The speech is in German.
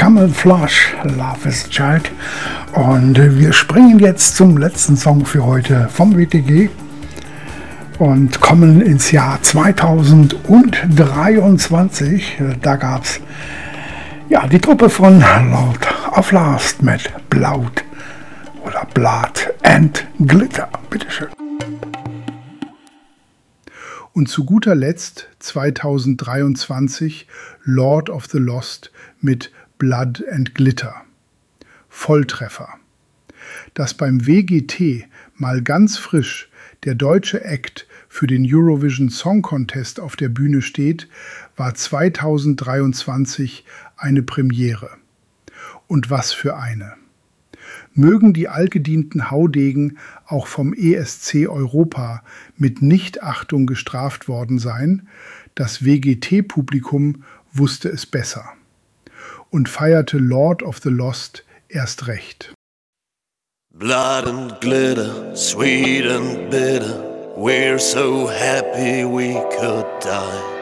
Camouflage, Love is a Child. Und wir springen jetzt zum letzten Song für heute vom WTG und kommen ins Jahr 2023. Da gab es die Truppe von Lord of Lust mit Blood oder Blood and Glitter. Bitteschön. Und zu guter Letzt 2023 Lord of the Lost mit Blood and Glitter. Volltreffer. Dass beim WGT mal ganz frisch der deutsche Act für den Eurovision Song Contest auf der Bühne steht, war 2023 eine Premiere. Und was für eine. Mögen die altgedienten Haudegen auch vom ESC Europa mit Nichtachtung gestraft worden sein, das WGT-Publikum wusste es besser und feierte Lord of the Lost erst recht. Blood and glitter, sweet and bitter, we're so happy we could die.